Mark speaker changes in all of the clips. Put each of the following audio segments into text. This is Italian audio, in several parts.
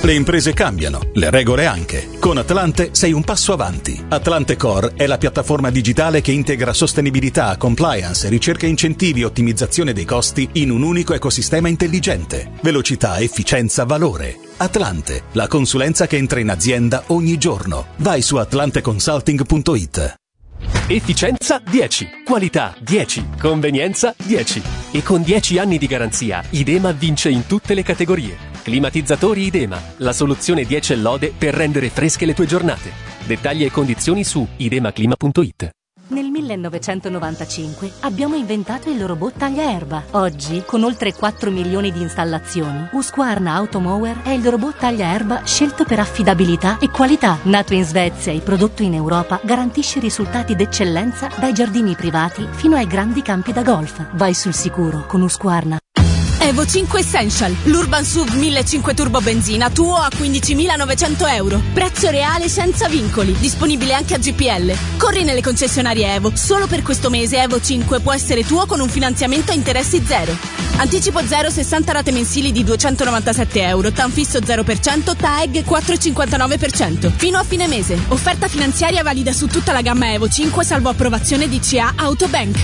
Speaker 1: Le imprese cambiano, le regole anche. Con Atlante sei un passo avanti. Atlante Core è la piattaforma digitale che integra sostenibilità, compliance, ricerca, incentivi e ottimizzazione dei costi in un unico ecosistema intelligente. Velocità, efficienza, valore. Atlante, la consulenza che entra in azienda ogni giorno. Vai su atlanteconsulting.it.
Speaker 2: Efficienza 10, qualità 10, convenienza 10. E con 10 anni di garanzia, Idema vince in tutte le categorie. Climatizzatori Idema, la soluzione 10 lode per rendere fresche le tue giornate. Dettagli e condizioni su idemaclima.it.
Speaker 3: Nel 1995 abbiamo inventato il robot tagliaerba. Oggi, con oltre 4 milioni di installazioni, Husqvarna Automower è il robot tagliaerba scelto per affidabilità e qualità. Nato in Svezia e prodotto in Europa, garantisce risultati d'eccellenza dai giardini privati fino ai grandi campi da golf. Vai sul sicuro con Husqvarna.
Speaker 4: Evo 5 Essential, l'Urban SUV 1500 turbo benzina tuo a 15.900 euro. Prezzo reale senza vincoli, disponibile anche a GPL. Corri nelle concessionarie Evo. Solo per questo mese Evo 5 può essere tuo con un finanziamento a interessi zero. Anticipo 0, 60 rate mensili di 297 euro, TAN fisso 0%, TAEG 4,59%. Fino a fine mese. Offerta finanziaria valida su tutta la gamma Evo 5 salvo approvazione di CA Autobank.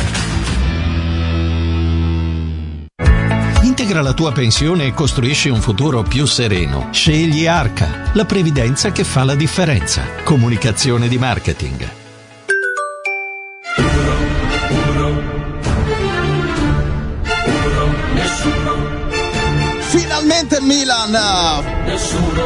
Speaker 5: Integra la tua pensione e costruisci un futuro più sereno. Scegli Arca, la previdenza che fa la differenza. Comunicazione di marketing.
Speaker 6: Finalmente il Milan!
Speaker 7: Nessuno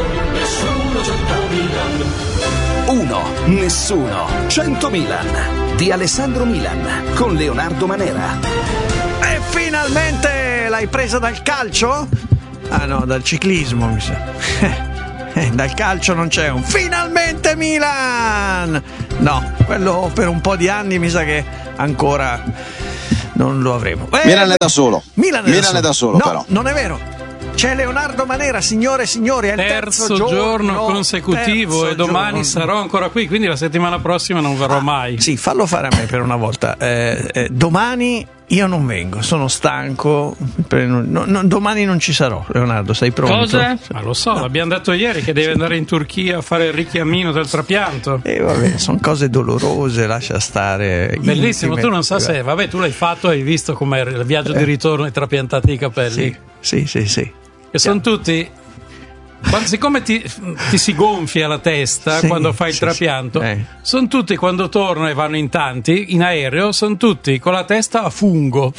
Speaker 7: 100 Milan di Alessandro Milan con Leonardo Manera.
Speaker 8: E finalmente l'hai presa dal calcio? Ah no, dal ciclismo mi sa. Dal calcio non c'è un finalmente Milan! No, quello per un po' di anni mi sa che ancora non lo avremo.
Speaker 6: Milan è da solo.
Speaker 8: Milan è da solo,
Speaker 6: no,
Speaker 8: però. Non è vero. C'è Leonardo Manera, signore e signori, è il
Speaker 9: terzo giorno consecutivo e domani sarò ancora qui, quindi la settimana prossima non verrò mai.
Speaker 8: Sì, fallo fare a me per una volta. Domani io non vengo, sono stanco. Domani non ci sarò, Leonardo, sei pronto?
Speaker 9: Cosa? Ma lo so, l'abbiamo detto ieri che devi andare in Turchia a fare il richiamino del trapianto.
Speaker 8: Vabbè, sono cose dolorose, lascia stare.
Speaker 9: Bellissimo,
Speaker 8: intime.
Speaker 9: tu non so se, vabbè, tu l'hai fatto, hai visto com'è il viaggio di ritorno e trapiantati i capelli.
Speaker 8: Sì.
Speaker 9: E sono tutti. Siccome ti si gonfia la testa quando fai il trapianto, sono tutti quando tornano e vanno in tanti in aereo, sono tutti con la testa a fungo.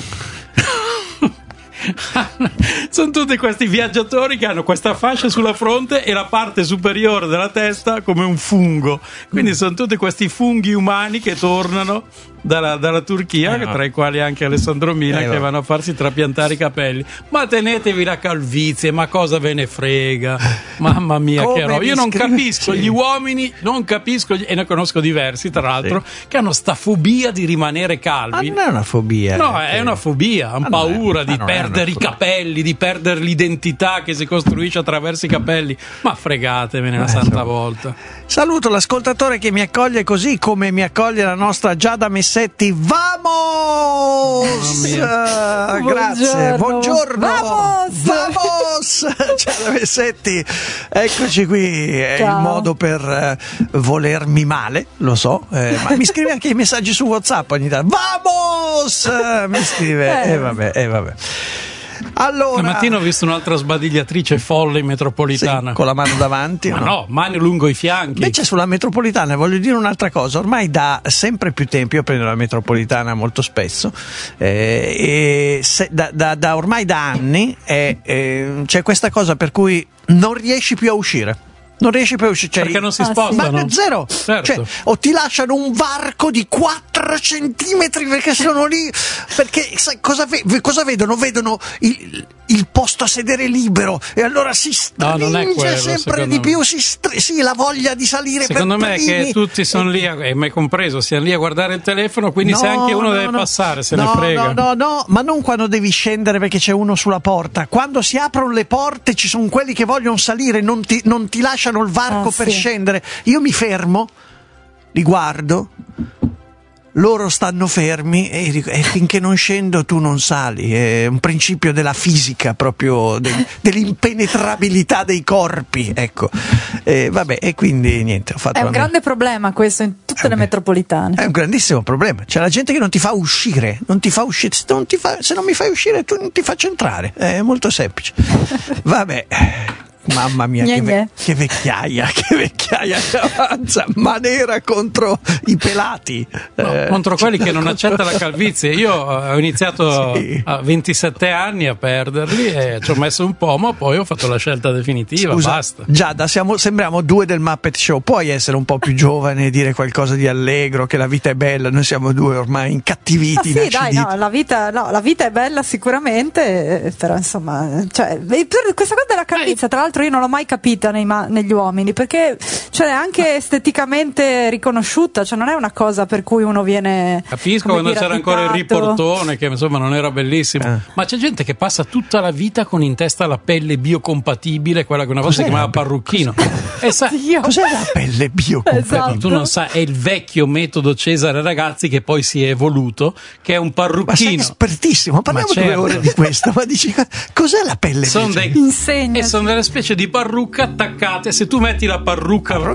Speaker 9: Sono tutti questi viaggiatori che hanno questa fascia sulla fronte e la parte superiore della testa come un fungo. Quindi sono tutti questi funghi umani che tornano dalla Turchia, tra i quali anche Alessandro Mina, che vanno a farsi trapiantare i capelli. Ma tenetevi la calvizie, ma cosa ve ne frega? Mamma mia, che roba. Io non capisco gli uomini, e ne conosco diversi tra l'altro, che hanno sta fobia di rimanere calvi.
Speaker 8: Ma non è una fobia.
Speaker 9: No, è una fobia, hanno paura di perdere i capelli, di perdere l'identità che si costruisce attraverso i capelli. Ma fregatevene una santa volta.
Speaker 8: Saluto l'ascoltatore che mi accoglie così come mi accoglie la nostra Giada Messetti. Vamos! Grazie, buongiorno. Vamos! Giada Messetti, eccoci qui. È il modo per volermi male, lo so, ma mi scrive anche i messaggi su WhatsApp ogni tanto. Vamos! Mi scrive, vabbè. Allora,
Speaker 9: stamattina ho visto un'altra sbadigliatrice folle in metropolitana.
Speaker 8: Sì, con la mano davanti.
Speaker 9: Ma no, mani lungo i fianchi.
Speaker 8: Invece sulla metropolitana voglio dire un'altra cosa. Ormai da sempre più tempo, io prendo la metropolitana molto spesso, ormai da anni c'è questa cosa per cui non riesci più a uscire.
Speaker 9: Perché non si spostano?
Speaker 8: Ma zero,
Speaker 9: certo.
Speaker 8: Cioè, o ti lasciano un varco di 4 centimetri perché sono lì, perché cosa vedono? Vedono il posto a sedere libero e allora si stringe sempre di più, la voglia di salire.
Speaker 9: Secondo me è che tutti sono lì, me compreso, siano lì a guardare il telefono, quindi se anche uno deve passare se ne frega.
Speaker 8: No, ma non quando devi scendere perché c'è uno sulla porta. Quando si aprono le porte ci sono quelli che vogliono salire, non ti lasciano il varco per scendere. Io mi fermo, li guardo, loro stanno fermi e dico, finché non scendo tu non sali, è un principio della fisica proprio, dell'impenetrabilità dei corpi, ecco. Vabbè, e quindi niente, ho fatto
Speaker 10: è un grande problema questo in tutte le metropolitane.
Speaker 8: È un grandissimo problema, c'è la gente che non ti fa uscire, se non mi fai uscire tu non ti faccio entrare, è molto semplice. Vabbè. Mamma mia, che vecchiaia che avanza, manera contro i pelati,
Speaker 9: contro quelli che non accettano la calvizie. Io ho iniziato a 27 anni a perderli e ci ho messo un po', ma poi ho fatto la scelta definitiva.
Speaker 8: Scusa,
Speaker 9: basta.
Speaker 8: Giada, sembriamo due del Muppet Show, puoi essere un po' più giovane e dire qualcosa di allegro, che la vita è bella, noi siamo due ormai incattiviti.
Speaker 10: Sì, dai, la vita è bella sicuramente, però insomma, cioè, questa cosa della calvizie, tra l'altro io non l'ho mai capita negli uomini, perché cioè anche esteticamente riconosciuta, cioè non è una cosa per cui uno viene,
Speaker 9: capisco, quando c'era ancora il riportone che insomma non era bellissimo, ma c'è gente che passa tutta la vita con in testa la pelle biocompatibile, quella che una volta si chiamava parrucchino.
Speaker 8: Cos'è la pelle biocompatibile?
Speaker 10: Esatto.
Speaker 9: Tu non sai, è il vecchio metodo Cesare Ragazzi che poi si è evoluto, che è un parrucchino.
Speaker 8: Ma sei espertissimo, parliamo 2 ore di questo, ma dici cos'è la pelle
Speaker 9: biocompatibile? E sono delle specie di parrucche attaccate. Se tu metti la parrucca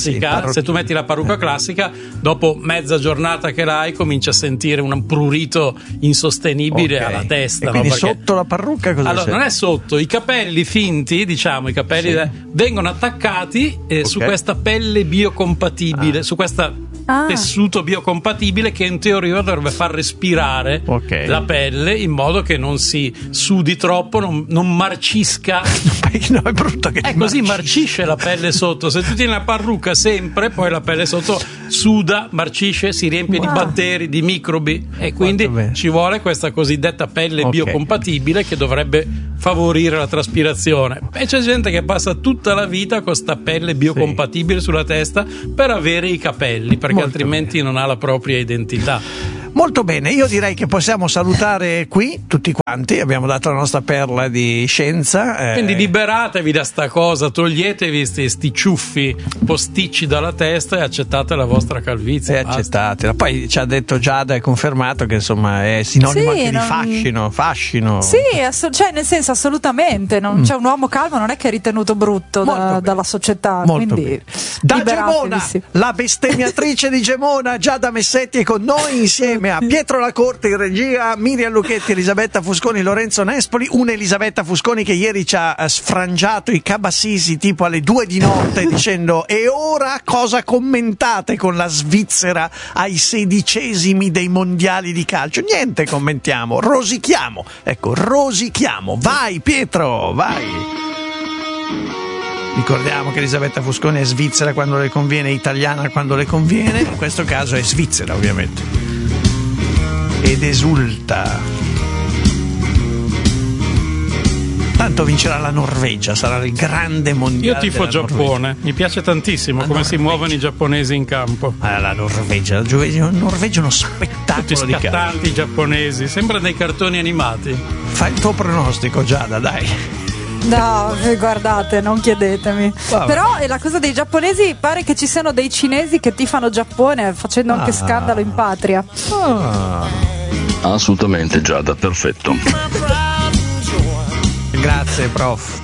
Speaker 9: classica, dopo mezza giornata che l'hai cominci a sentire un prurito insostenibile alla testa.
Speaker 8: E quindi sotto la parrucca cosa
Speaker 9: allora,
Speaker 8: c'è?
Speaker 9: Non è sotto, i capelli finti, diciamo, i capelli vengono attaccati su questa pelle biocompatibile, su questa tessuto biocompatibile che in teoria dovrebbe far respirare la pelle in modo che non si sudi troppo, non marcisca.
Speaker 8: No, è brutto che
Speaker 9: così marcisce la pelle sotto. Se tu tieni la parrucca sempre, poi la pelle sotto suda, marcisce, si riempie di batteri, di microbi, e quindi ci vuole questa cosiddetta pelle biocompatibile che dovrebbe favorire la traspirazione. E c'è gente che passa tutta la vita con sta pelle biocompatibile sulla testa per avere i capelli, perché altrimenti non ha la propria identità.
Speaker 8: Molto bene, io direi che possiamo salutare qui tutti quanti, abbiamo dato la nostra perla di scienza.
Speaker 9: Quindi liberatevi da sta cosa, toglietevi sti ciuffi posticci dalla testa e accettate la vostra calvizie.
Speaker 8: Accettatela. Poi ci ha detto Giada, è confermato che insomma è sinonimo anche di fascino.
Speaker 10: Sì, cioè nel senso assolutamente, c'è un uomo calvo non è che è ritenuto brutto dalla società.
Speaker 8: Molto
Speaker 10: quindi
Speaker 8: bene. Da Gemona, la bestemmiatrice di Gemona, Giada Messetti è con noi insieme a Pietro Lacorte in regia, Miriam Lucchetti, Elisabetta Fusconi, Lorenzo Nespoli. Elisabetta Fusconi che ieri ci ha sfrangiato i cabassisi tipo alle 2 di notte dicendo: e ora cosa commentate con la Svizzera ai 16esimi dei mondiali di calcio? Niente commentiamo, rosichiamo, vai Pietro, vai. Ricordiamo che Elisabetta Fusconi è svizzera quando le conviene, italiana quando le conviene, in questo caso è svizzera ovviamente. Ed esulta. Tanto vincerà la Norvegia, sarà il grande mondiale.
Speaker 9: Io tifo Giappone, mi piace tantissimo come si muovono i giapponesi in campo.
Speaker 8: La Norvegia è uno spettacolo di
Speaker 9: scattanti i giapponesi, sembra dei cartoni animati.
Speaker 8: Fai il tuo pronostico, Giada, dai.
Speaker 10: No, guardate, non chiedetemi. Però la cosa dei giapponesi, pare che ci siano dei cinesi che tifano Giappone facendo anche scandalo in patria.
Speaker 11: Assolutamente, Giada, perfetto.
Speaker 8: Grazie, prof.